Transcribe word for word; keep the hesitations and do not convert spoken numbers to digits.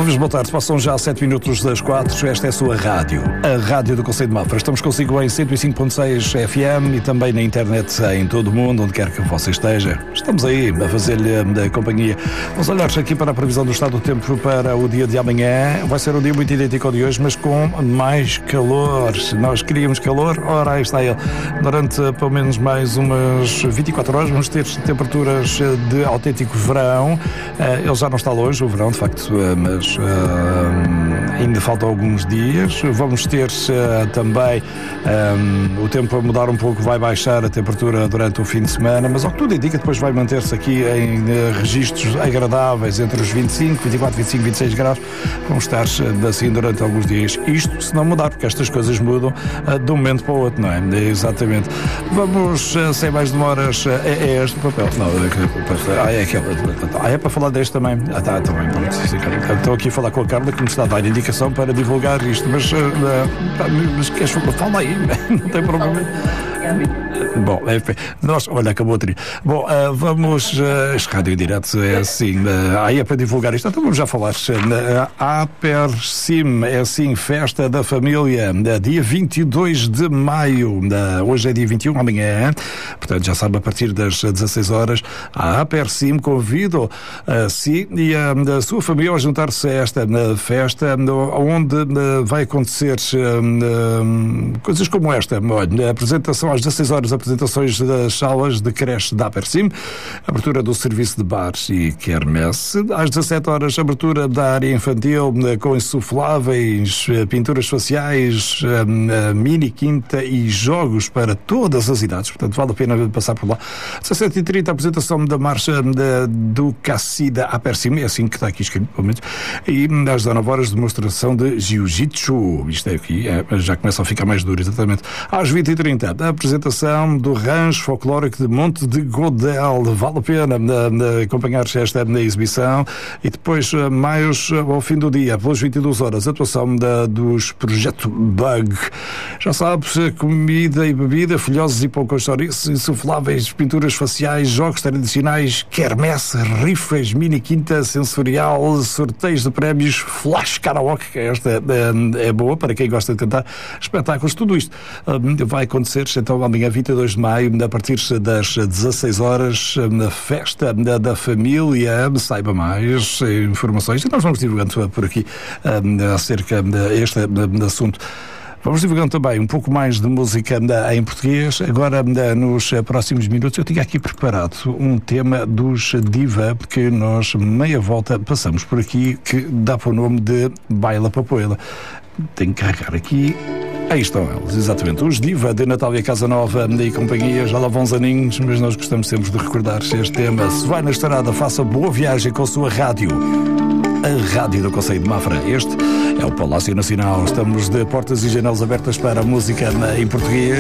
ouvintes, boa tarde. Passam já sete minutos das quatro. Esta é a sua rádio, a Rádio do Conselho de Mafra. Estamos consigo em cento e cinco ponto seis F M e também na internet em todo o mundo, onde quer que você esteja. Estamos aí a fazer-lhe companhia. Vamos olhar aqui para a previsão do estado do tempo para o dia de amanhã. Vai ser um dia muito idêntico ao de hoje, mas com mais calor. Nós queríamos calor, ora aí está ele. Durante pelo menos mais umas vinte e quatro horas vamos ter temperaturas de autêntico verão. Ele já não está longe, o verão, de facto, mas uh, ainda faltam alguns dias. Vamos ter uh, também um, o tempo a mudar um pouco, vai baixar a temperatura durante o fim de semana, mas ao que tudo indica, depois vai manter-se aqui em uh, registros agradáveis entre os vinte e cinco, vinte e quatro, vinte e cinco, vinte e seis graus. Vamos estar uh, assim durante alguns dias. Isto se não mudar, porque estas coisas mudam uh, de um momento para o outro, não é? Exatamente. Vamos, uh, sem mais demoras, uh, é, é este papel. Não, é, é, é aquele. Ah, é para falar deste também. Ah, tá, também. Estou aqui a falar com a Carla, que me está a dar indicação para divulgar isto, mas, uh, uh, mas queres falar? Fala aí, não tem problema. Bom, enfim, nós, olha, acabou a trilha. Bom, uh, vamos, uh, este rádio direto é assim, uh, aí é para divulgar isto, então vamos já falar. Uh, a Apersim é assim, festa da família, uh, dia vinte e dois de maio, uh, hoje é dia vinte e um, amanhã, portanto já sabe, a partir das dezasseis horas, a Apersim convida a si e a, a sua família a juntar-se a esta uh, festa, uh, onde uh, vai acontecer uh, uh, coisas como esta, olha, a apresentação às dezasseis horas, apresentações das salas de creche da Apersim, abertura do serviço de bares e quermesse. Às dezassete horas, abertura da área infantil com insufláveis, pinturas faciais, mini quinta e jogos para todas as idades, portanto vale a pena passar por lá. dezassete e trinta, apresentação da marcha de, do Cassida Apersim, é assim que está aqui escrito, pelo menos, e às dezanove horas, demonstração de Jiu-Jitsu. Isto é aqui, é, já começa a ficar mais duro, exatamente. Às vinte e trinta, a apresentação do Rancho Folclórico de Monte de Godel. Vale a pena uh, acompanhar esta na exibição. E depois, uh, mais uh, ao fim do dia, pelas vinte e duas horas, atuação da, dos Projeto Bug. Já sabes, comida e bebida, folhosos e pão com chouriço, insufláveis, pinturas faciais, jogos tradicionais, quermesse, rifas, mini quinta sensorial, sorteios de prémios, flash karaoke, que esta uh, é boa para quem gosta de cantar, espetáculos, tudo isto uh, vai acontecer então amanhã, vinte e dois de maio, a partir das dezasseis horas, na festa da, da família. Saiba mais informações e nós vamos divulgando por aqui um, acerca deste um, assunto. Vamos divulgando também um pouco mais de música em português. Agora, nos próximos minutos, eu tinha aqui preparado um tema dos Diva, que nós, meia volta, passamos por aqui, que dá para o nome de Baila Papoila. Tenho que carregar aqui. Aí estão eles, exatamente. Os Diva, de Natália Casanova e companhia. Já lá vão uns aninhos, mas nós gostamos sempre de recordar este tema. Se vai na estrada, faça boa viagem com a sua rádio. A Rádio do Conselho de Mafra. Este é o Palácio Nacional. Estamos de portas e janelas abertas para a música em português.